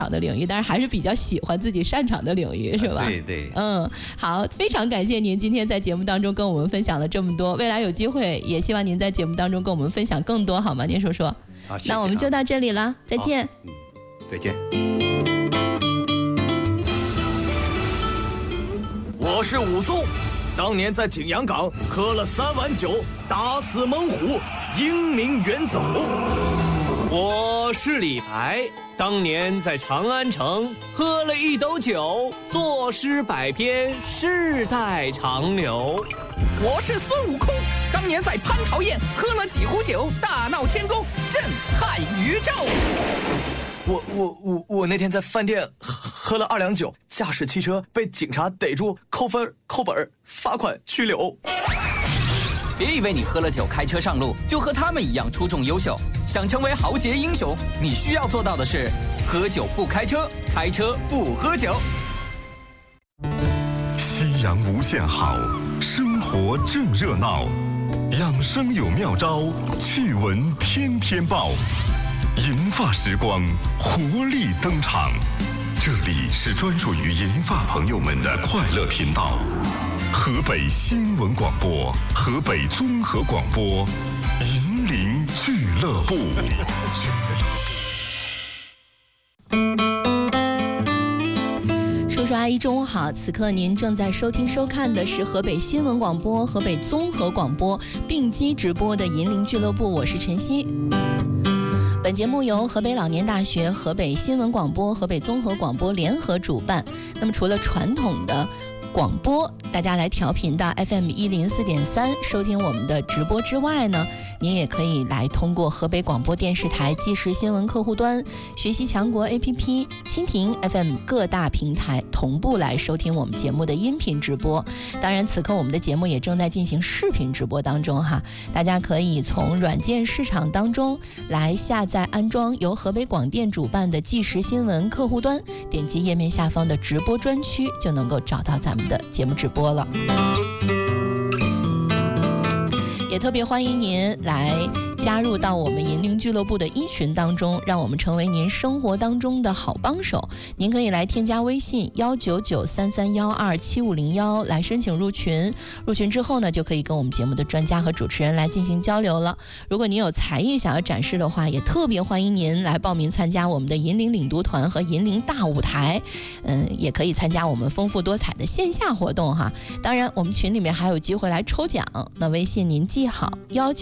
的领域，但是还是比较喜欢自己擅长的领域，是吧？ 对对。 好，非常感谢您今天在节目当中跟我们分享了这么多，未来有机会也希望您在节目当中跟我们分享更多，好吗？您说说。 好，谢谢。 那我们就到这里了，再见。 再见。 我是武松，当年在景阳冈喝了3碗酒，打死猛虎，英名远走。 我是李白，当年在长安城喝了1斗酒，作诗百篇，世代长流。 我是孙悟空，当年在蟠桃宴喝了几壶酒，大闹天宫，震撼宇宙。 我那天在饭店喝了2两酒，驾驶汽车被警察逮住，扣分、扣本、罚款、拘留。 别以为你喝了酒开车上路就和他们一样出众优秀，想成为豪杰英雄，你需要做到的是喝酒不开车，开车不喝酒。 夕阳无限好，生活正热闹，养生有妙招，趣闻天天报，银发时光活力登场。这里是专属于银发朋友们的快乐频道，河北新闻广播，河北综合广播，银铃俱乐部。 叔叔阿姨中午好，此刻您正在收听收看的是河北新闻广播、河北综合广播并机直播的银铃俱乐部，我是晨曦。本节目由河北老年大学、河北新闻广播、河北综合广播联合主办。那么除了传统的广播，大家来调频到 FM104.3 收听我们的直播之外呢，您也可以来通过河北广播电视台即时新闻客户端、学习强国 APP、蜻蜓 FM 各大平台同步来收听我们节目的音频直播。当然此刻我们的节目也正在进行视频直播当中哈，大家可以从软件市场当中来下载安装由河北广电主办的即时新闻客户端，点击页面下方的直播专区就能够找到咱们的节目直播了。也特别欢迎您来加入到我们银铃俱乐部的一群当中，让我们成为您生活当中的好帮手。您可以来添加微信19933127501来申请入群，入群之后呢，就可以跟我们节目的专家和主持人来进行交流了。如果您有才艺想要展示的话，也特别欢迎您来报名参加我们的银铃领读团和银铃大舞台，也可以参加我们丰富多彩的线下活动哈。当然我们群里面还有机会来抽奖，那微信您记好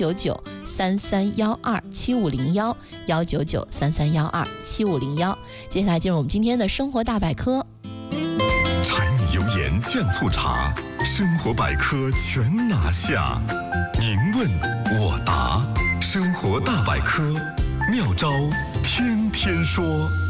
19933127501，19933127501。接下来进入我们今天的生活大百科。 柴米油盐酱醋茶，生活百科全拿下。您问我答，生活大百科，妙招天天说。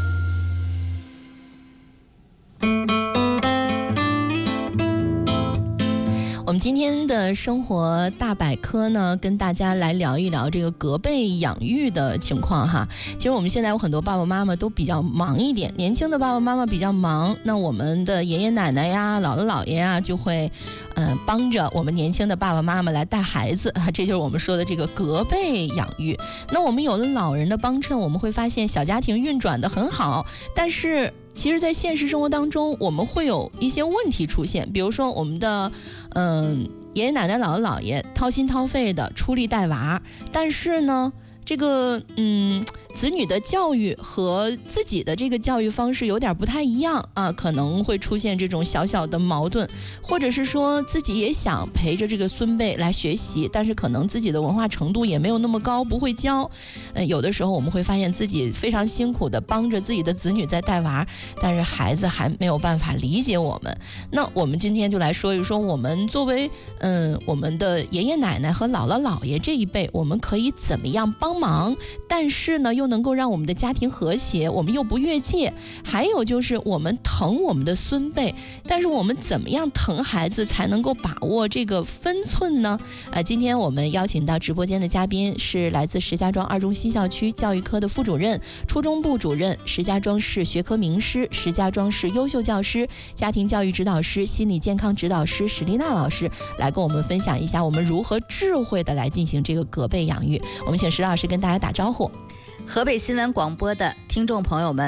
我们今天的生活大百科呢，跟大家来聊一聊这个隔辈养育的情况哈。其实我们现在有很多爸爸妈妈都比较忙一点，年轻的爸爸妈妈比较忙，那我们的爷爷奶奶呀、姥姥姥爷呀，就会帮着我们年轻的爸爸妈妈来带孩子，这就是我们说的这个隔辈养育。那我们有了老人的帮衬，我们会发现小家庭运转得很好，但是其实在现实生活当中我们会有一些问题出现，比如说我们的爷爷奶奶姥姥姥爷掏心掏肺的出力带娃，但是呢这个子女的教育和自己的这个教育方式有点不太一样啊，可能会出现这种小小的矛盾，或者是说自己也想陪着这个孙辈来学习，但是可能自己的文化程度也没有那么高，不会教。有的时候我们会发现自己非常辛苦的帮着自己的子女在带娃，但是孩子还没有办法理解我们。那我们今天就来说一说，我们作为我们的爷爷奶奶和姥姥姥爷这一辈，我们可以怎么样帮忙，但是呢又能够让我们的家庭和谐，我们又不越界。还有就是我们疼我们的孙辈，但是我们怎么样疼孩子才能够把握这个分寸呢？今天我们邀请到直播间的嘉宾是来自石家庄二中西校区教育科的副主任、初中部主任、石家庄市学科名师、石家庄市优秀教师、家庭教育指导师、心理健康指导师史丽娜老师，来跟我们分享一下我们如何智慧的来进行这个隔辈养育。我们请石老师跟大家打招呼。 河北新闻广播的听众朋友们，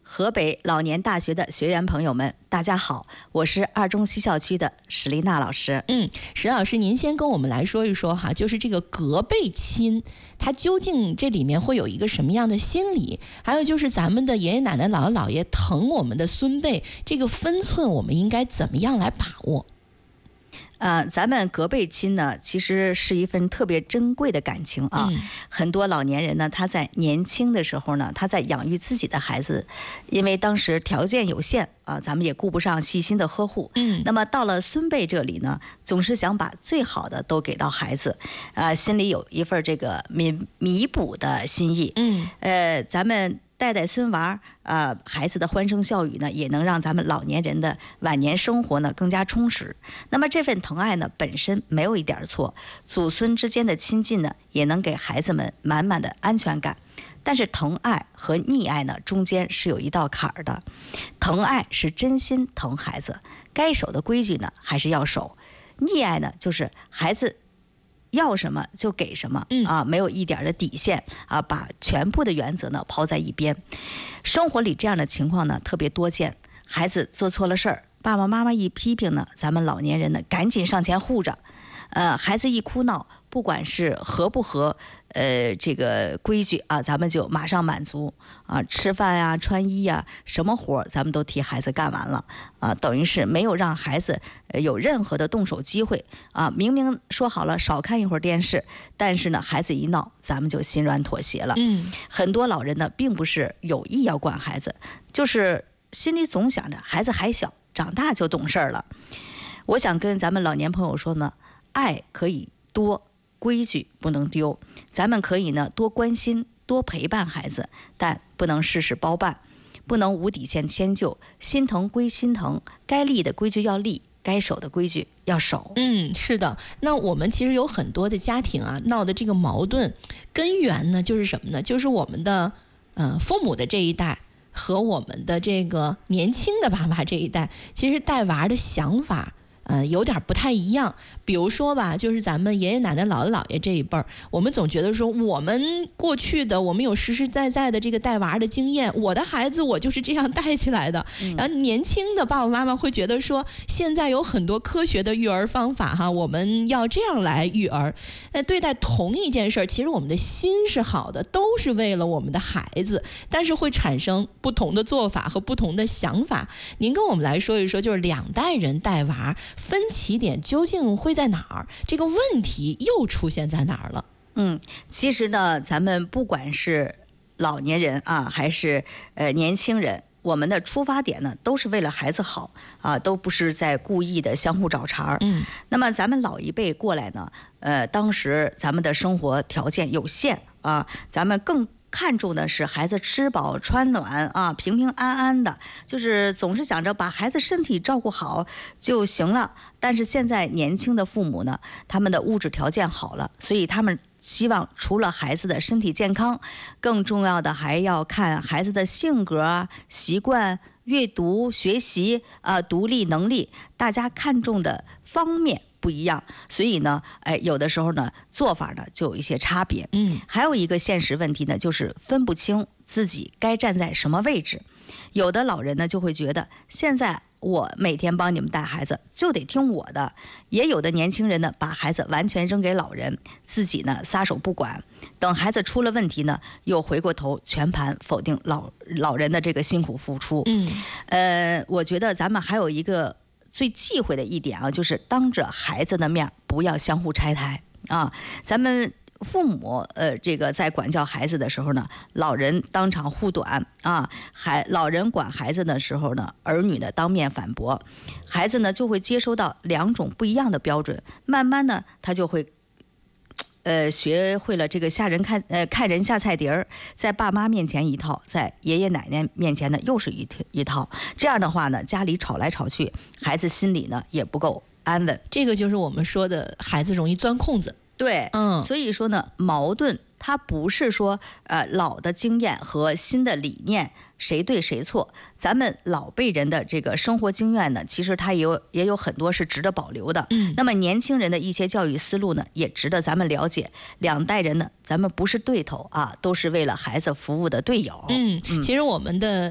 河北老年大学的学员朋友们，大家好，我是二中西校区的史丽娜老师。 史老师，您先跟我们来说一说哈，就是这个隔辈亲，它究竟这里面会有一个什么样的心理？还有就是咱们的爷爷奶奶、姥姥姥爷疼我们的孙辈，这个分寸我们应该怎么样来把握？ 咱们隔辈亲呢，其实是一份特别珍贵的感情啊。很多老年人呢，他在年轻的时候呢，他在养育自己的孩子，因为当时条件有限啊，咱们也顾不上细心的呵护。那么到了孙辈这里呢，总是想把最好的都给到孩子，心里有一份这个弥补的心意。咱们代代孙娃，孩子的欢声笑语呢，也能让咱们老年人的晚年生活呢更加充实。那么这份疼爱呢，本身没有一点错，祖孙之间的亲近呢，也能给孩子们满满的安全感。但是疼爱和溺爱呢，中间是有一道坎儿的。疼爱是真心疼孩子，该守的规矩呢还是要守；溺爱呢，就是孩子要什么就给什么没有一点的底线啊，把全部的原则呢抛在一边。生活里这样的情况呢特别多见，孩子做错了事儿，爸爸妈妈一批评呢，咱们老年人呢赶紧上前护着。孩子一哭闹，不管是合不合这个规矩啊，咱们就马上满足啊，吃饭呀、穿衣呀，什么活咱们都替孩子干完了啊，等于是没有让孩子有任何的动手机会啊。明明说好了少看一会儿电视，但是呢，孩子一闹，咱们就心软妥协了。很多老人呢，并不是有意要管孩子，就是心里总想着孩子还小，长大就懂事了。我想跟咱们老年朋友说呢，爱可以多，规矩不能丢。咱们可以呢多关心、多陪伴孩子，但不能事事包办，不能无底线迁就。心疼归心疼，该立的规矩要立，该守的规矩要守。 是的。那我们其实有很多的家庭啊，闹的这个矛盾根源呢，就是什么呢？就是我们的父母的这一代和我们的这个年轻的爸爸这一代，其实带娃的想法有点不太一样。比如说吧，就是咱们爷爷奶奶、姥姥姥爷这一辈儿，我们总觉得说，我们过去的我们有实实在在的这个带娃的经验，我的孩子我就是这样带起来的。然后年轻的爸爸妈妈会觉得说，现在有很多科学的育儿方法哈，我们要这样来育儿。对待同一件事儿，其实我们的心是好的，都是为了我们的孩子，但是会产生不同的做法和不同的想法。您跟我们来说一说，就是两代人带娃分歧点究竟会在哪儿？这个问题又出现在哪儿了？ 其实呢，咱们不管是老年人啊，还是年轻人，我们的出发点呢，都是为了孩子好啊，都不是在故意的相互找茬。那么咱们老一辈过来呢，当时咱们的生活条件有限啊，咱们更看重的是孩子吃饱穿暖啊，平平安安的，就是总是想着把孩子身体照顾好就行了。但是现在年轻的父母呢，他们的物质条件好了，所以他们希望除了孩子的身体健康，更重要的还要看孩子的性格、习惯、阅读、学习独立能力，大家看重的方面不一样，所以呢，有的时候呢，做法呢就有一些差别。还有一个现实问题呢，就是分不清自己该站在什么位置。有的老人呢就会觉得，现在我每天帮你们带孩子就得听我的，也有的年轻人呢把孩子完全扔给老人，自己呢撒手不管，等孩子出了问题呢，又回过头全盘否定老人的这个辛苦付出。我觉得咱们还有一个最忌讳的一点啊，就是当着孩子的面不要相互拆台啊。咱们父母这个在管教孩子的时候呢，老人当场护短啊，老人管孩子的时候呢，儿女呢当面反驳，孩子呢就会接收到两种不一样的标准，慢慢呢他就会学会了这个看人下菜碟儿，在爸妈面前一套，在爷爷奶奶面前呢又是一套。这样的话呢，家里吵来吵去，孩子心里呢也不够安稳。 这个就是我们说的孩子容易钻空子。 对，所以说呢，矛盾它不是说老的经验和新的理念谁对谁错，咱们老辈人的这个生活经验呢，其实它也有很多是值得保留的。那么年轻人的一些教育思路呢，也值得咱们了解。两代人呢，咱们不是对头啊，都是为了孩子服务的队友。 其实我们的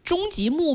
终极目